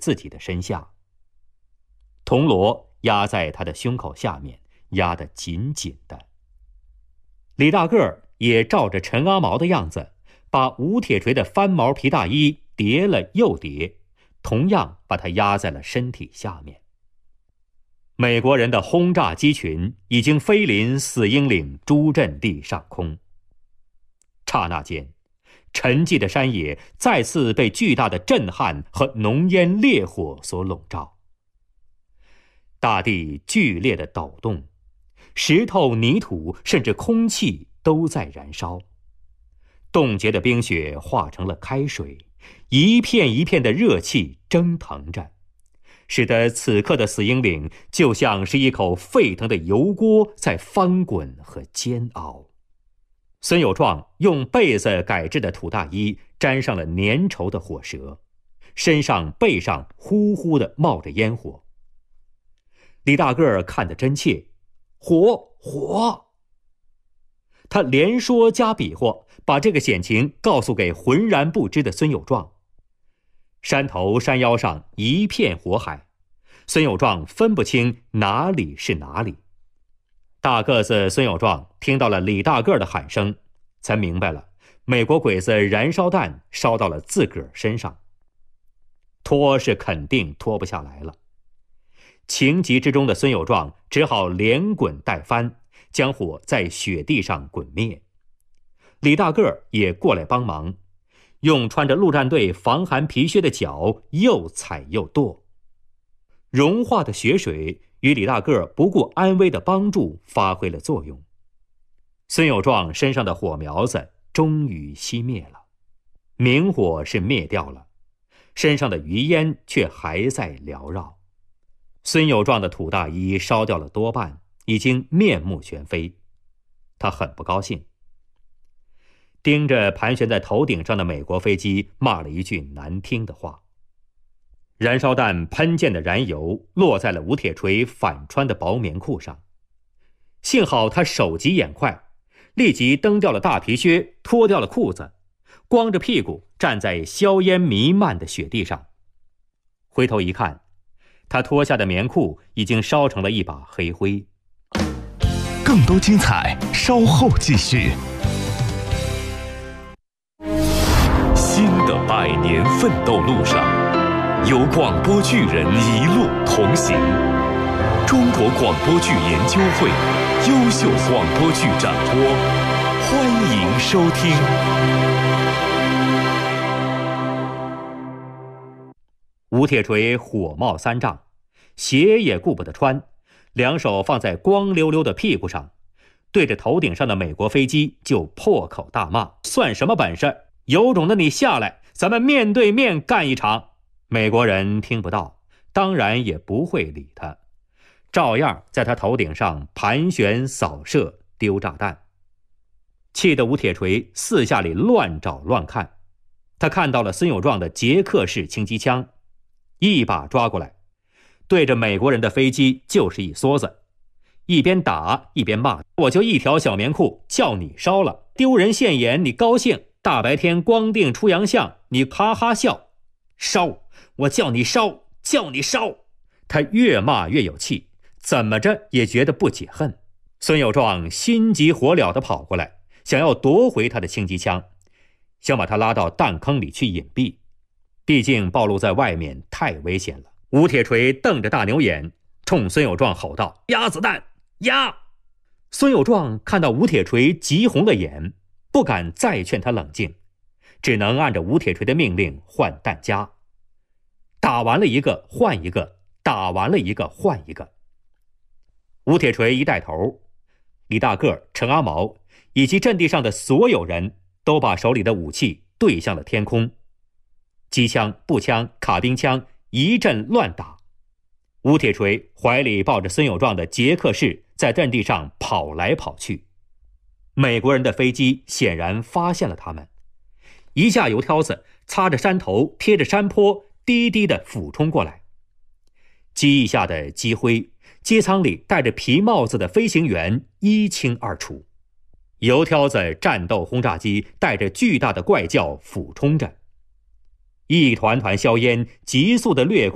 自己的身下。铜锣压在他的胸口下面，压得紧紧的。李大个儿也照着陈阿毛的样子，把吴铁锤的翻毛皮大衣叠了又叠，同样把他压在了身体下面。美国人的轰炸机群已经飞临死鹰岭朱阵地上空。刹那间，沉寂的山野再次被巨大的震撼和浓烟烈火所笼罩。大地剧烈的抖动，石头、泥土甚至空气都在燃烧。冻结的冰雪化成了开水，一片一片的热气蒸腾着，使得此刻的死鹰岭就像是一口沸腾的油锅在翻滚和煎熬。孙有壮用被子改制的土大衣沾上了粘稠的火舌，身上背上呼呼地冒着烟火。李大个儿看得真切，火火！他连说加比划，把这个险情告诉给浑然不知的孙有壮。山头山腰上一片火海，孙有壮分不清哪里是哪里。大个子孙有壮听到了李大个儿的喊声，才明白了美国鬼子燃烧弹烧到了自个儿身上，拖是肯定拖不下来了。情急之中的孙有壮只好连滚带翻，将火在雪地上滚灭。李大个儿也过来帮忙，用穿着陆战队防寒皮靴的脚又踩又跺。融化的雪水与李大个儿不顾安危的帮助发挥了作用。孙有壮身上的火苗子终于熄灭了，明火是灭掉了，身上的余烟却还在缭绕。孙有壮的土大衣烧掉了多半，已经面目全非。他很不高兴，盯着盘旋在头顶上的美国飞机骂了一句难听的话。燃烧弹喷溅的燃油落在了吴铁锤反穿的薄棉裤上，幸好他手疾眼快，立即蹬掉了大皮靴，脱掉了裤子，光着屁股站在硝烟弥漫的雪地上。回头一看，他脱下的棉裤已经烧成了一把黑灰。 更多精彩稍后继续。新的100年奋斗路上，有广播剧人一路同行。中国广播剧研究会优秀广播剧展播，欢迎收听。 吴铁锤火冒三丈，鞋也顾不得穿，两手放在光溜溜的屁股上，对着头顶上的美国飞机就破口大骂：算什么本事？有种的你下来，咱们面对面干一场。美国人听不到，当然也不会理他，照样在他头顶上盘旋扫射丢炸弹。气得吴铁锤四下里乱找乱看，他看到了孙有壮的捷克式轻机枪，一把抓过来，对着美国人的飞机就是一梭子，一边打一边骂：我就一条小棉裤，叫你烧了，丢人现眼你高兴，大白天光腚出洋相你哈哈笑，烧，我叫你烧，叫你烧。他越骂越有气，怎么着也觉得不解恨。孙有壮心急火燎地跑过来，想要夺回他的轻机枪，想把他拉到弹坑里去隐蔽，毕竟暴露在外面太危险了。吴铁锤瞪着大牛眼冲孙有壮吼道：压子弹，压！孙有壮看到吴铁锤急红了眼，不敢再劝他冷静，只能按着吴铁锤的命令换弹夹，打完了一个换一个，打完了一个换一个。吴铁锤一带头，李大个、陈阿毛以及阵地上的所有人都把手里的武器对向了天空，机枪、步枪、卡宾枪一阵乱打。吴铁锤怀里抱着孙有壮的捷克式在阵地上跑来跑去。美国人的飞机显然发现了他们，一架油挑子擦着山头贴着山坡低低地俯冲过来，机翼下的机灰，机舱里戴着皮帽子的飞行员一清二楚。油挑子战斗轰炸机带着巨大的怪叫俯冲着，一团团硝烟急速地掠过